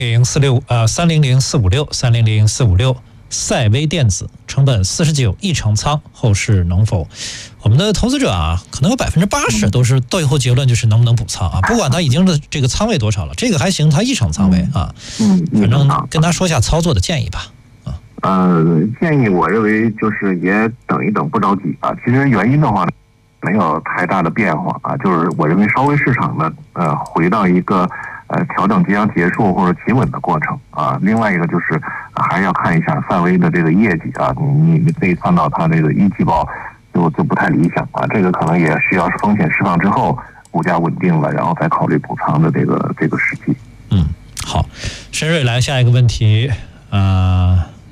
300456，300456，赛威电子成本49，一成仓，后市能否？我们的投资者啊，可能有80%都是最后结论就是能不能补仓啊，不管他已经的这个仓位多少了，这个还行，他一成仓位啊，反正跟他说一下操作的建议吧。 建议我认为就是也等一等，不着急啊。其实原因的话没有太大的变化啊，就是我认为稍微市场呢回到一个调整即将结束或者企稳的过程啊。另外一个就是还是要看一下赛威的这个业绩啊，你可以看到它这个一季报就不太理想啊，这个可能也需要风险释放之后股价稳定了，然后再考虑补仓的这个时机。 好，申瑞来下一个问题